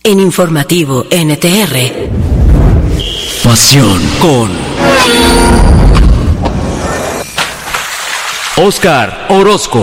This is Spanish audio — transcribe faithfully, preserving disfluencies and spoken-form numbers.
en Informativo N T R. Pasión con Oscar Orozco.